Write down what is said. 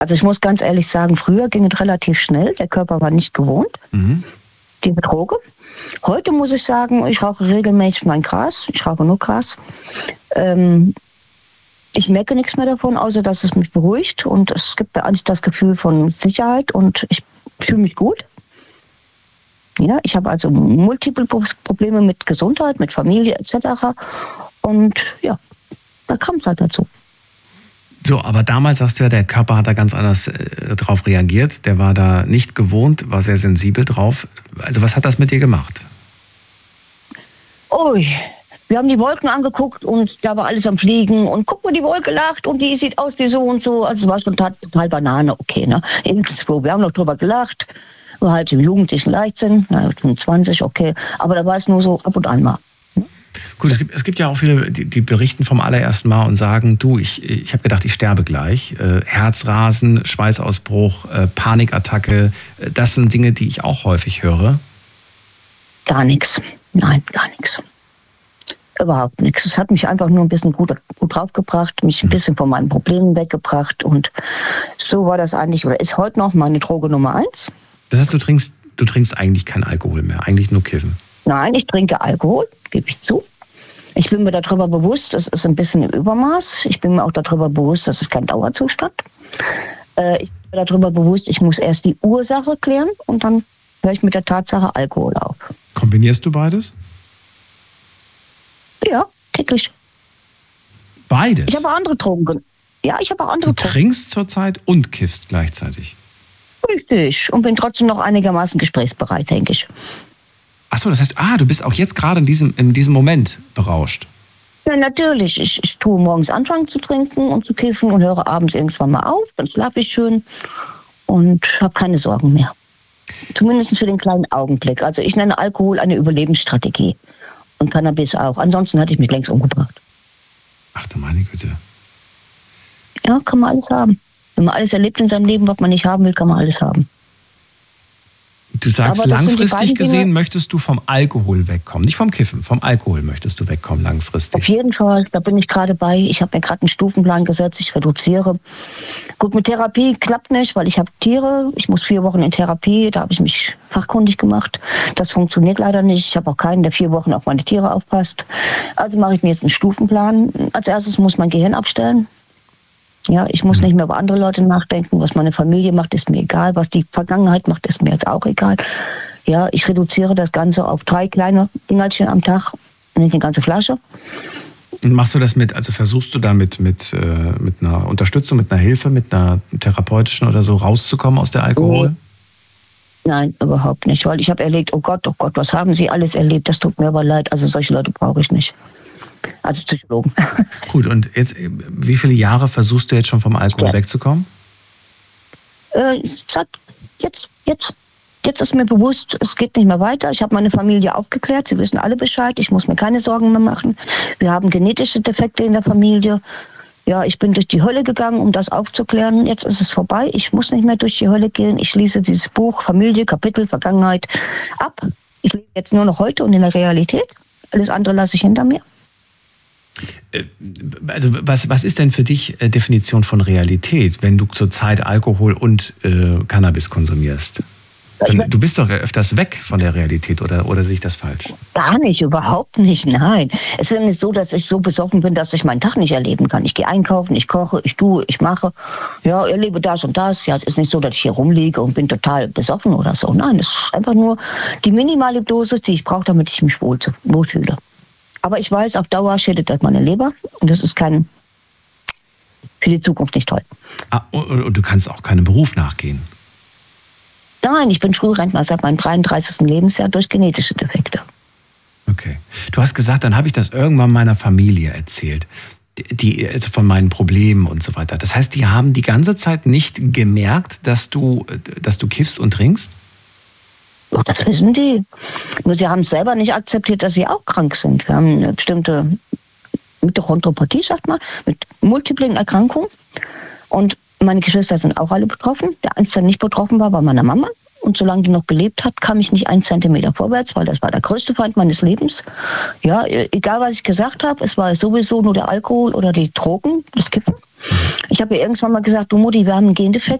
Also ich muss ganz ehrlich sagen, früher ging es relativ schnell. Der Körper war nicht gewohnt, diese Droge. Heute muss ich sagen, ich rauche regelmäßig mein Gras. Ich rauche nur Gras. Ich merke nichts mehr davon, außer dass es mich beruhigt. Und es gibt mir eigentlich das Gefühl von Sicherheit und ich fühle mich gut. Ja, ich habe also multiple Probleme mit Gesundheit, mit Familie etc. Und ja, da kam es halt dazu. So, aber damals sagst du ja, der Körper hat da ganz anders drauf reagiert. Der war da nicht gewohnt, war sehr sensibel drauf. Also was hat das mit dir gemacht? Ui, wir haben die Wolken angeguckt und da war alles am Fliegen. Und guck mal, die Wolke lacht und die sieht aus wie so und so. Also es war schon total Banane, okay, ne? Irgendwo. Wir haben noch drüber gelacht. War halt im jugendlichen Leichtsinn, 20, okay. Aber da war es nur so ab und an mal. Gut, es gibt ja auch viele, die berichten vom allerersten Mal und sagen, du, ich habe gedacht, ich sterbe gleich. Herzrasen, Schweißausbruch, Panikattacke, das sind Dinge, die ich auch häufig höre. Gar nichts. Nein, gar nichts. Überhaupt nichts. Es hat mich einfach nur ein bisschen gut draufgebracht, mich ein bisschen von meinen Problemen weggebracht. Und so war das eigentlich, oder ist heute noch meine Droge Nummer 1. Das heißt, du trinkst eigentlich keinen Alkohol mehr, eigentlich nur Kiffen. Nein, ich trinke Alkohol, gebe ich zu. Ich bin mir darüber bewusst, das ist ein bisschen im Übermaß. Ich bin mir auch darüber bewusst, das ist kein Dauerzustand. Ich bin mir darüber bewusst, ich muss erst die Ursache klären und dann höre ich mit der Tatsache Alkohol auf. Kombinierst du beides? Ja, täglich. Beides? Ich habe auch andere Drogen. Ja, ich habe auch andere Drogen. Du trinkst zurzeit und kiffst gleichzeitig? Richtig. Und bin trotzdem noch einigermaßen gesprächsbereit, denke ich. Achso, das heißt, du bist auch jetzt gerade in diesem Moment berauscht. Ja, natürlich. Ich tue morgens anfangen zu trinken und zu kiffen und höre abends irgendwann mal auf. Dann schlafe ich schön und habe keine Sorgen mehr. Zumindest für den kleinen Augenblick. Also ich nenne Alkohol eine Überlebensstrategie. Und Cannabis auch. Ansonsten hätte ich mich längst umgebracht. Ach du meine Güte. Ja, kann man alles haben. Wenn man alles erlebt in seinem Leben, was man nicht haben will, kann man alles haben. Du sagst, langfristig gesehen möchtest du vom Alkohol wegkommen. Nicht vom Kiffen, vom Alkohol möchtest du wegkommen langfristig. Auf jeden Fall, da bin ich gerade bei. Ich habe mir gerade einen Stufenplan gesetzt, ich reduziere. Gut, mit Therapie klappt nicht, weil ich habe Tiere. Ich muss 4 Wochen in Therapie, da habe ich mich fachkundig gemacht. Das funktioniert leider nicht. Ich habe auch keinen, der 4 Wochen auf meine Tiere aufpasst. Also mache ich mir jetzt einen Stufenplan. Als erstes muss mein Gehirn abstellen. Ja, ich muss nicht mehr über andere Leute nachdenken. Was meine Familie macht, ist mir egal. Was die Vergangenheit macht, ist mir jetzt auch egal. Ja, ich reduziere das Ganze auf 3 kleine Inhaltchen am Tag. Nicht eine ganze Flasche. Und machst du das versuchst du damit mit einer Unterstützung, mit einer Hilfe, mit einer therapeutischen oder so rauszukommen aus der Alkohol? Nein, überhaupt nicht. Weil ich habe erlebt, oh Gott, was haben Sie alles erlebt? Das tut mir aber leid. Also solche Leute brauche ich nicht. Als Psychologen. Gut, und jetzt, wie viele Jahre versuchst du jetzt schon vom Alkohol wegzukommen? Jetzt ist mir bewusst, es geht nicht mehr weiter. Ich habe meine Familie aufgeklärt, sie wissen alle Bescheid, ich muss mir keine Sorgen mehr machen. Wir haben genetische Defekte in der Familie. Ja, ich bin durch die Hölle gegangen, um das aufzuklären. Jetzt ist es vorbei, ich muss nicht mehr durch die Hölle gehen. Ich schließe dieses Buch Familie, Kapitel, Vergangenheit ab. Ich lebe jetzt nur noch heute und in der Realität. Alles andere lasse ich hinter mir. Also was ist denn für dich Definition von Realität, wenn du zurzeit Alkohol und Cannabis konsumierst? Du bist doch öfters weg von der Realität, oder sehe ich das falsch? Gar nicht, überhaupt nicht, nein. Es ist nicht so, dass ich so besoffen bin, dass ich meinen Tag nicht erleben kann. Ich gehe einkaufen, ich koche, ich tue, ich mache. Ja, erlebe das und das. Ja, es ist nicht so, dass ich hier rumliege und bin total besoffen oder so. Nein, es ist einfach nur die minimale Dosis, die ich brauche, damit ich mich wohlfühle. Aber ich weiß, auf Dauer schädigt das meine Leber und das ist für die Zukunft nicht toll. Und du kannst auch keinem Beruf nachgehen? Nein, ich bin Frührentner seit meinem 33. Lebensjahr durch genetische Defekte. Okay. Du hast gesagt, dann habe ich das irgendwann meiner Familie erzählt, also von meinen Problemen und so weiter. Das heißt, die haben die ganze Zeit nicht gemerkt, dass du kiffst und trinkst? Doch, das wissen die. Nur sie haben selber nicht akzeptiert, dass sie auch krank sind. Wir haben eine bestimmte Mitochondropathie, sagt man, mit multiplen Erkrankungen. Und meine Geschwister sind auch alle betroffen. Der einzige, der nicht betroffen war meine Mama. Und solange die noch gelebt hat, kam ich nicht 1 Zentimeter vorwärts, weil das war der größte Feind meines Lebens. Ja, egal was ich gesagt habe, es war sowieso nur der Alkohol oder die Drogen, das Kippen. Ich habe ihr irgendwann mal gesagt, du Mutti, wir haben einen Gendefekt.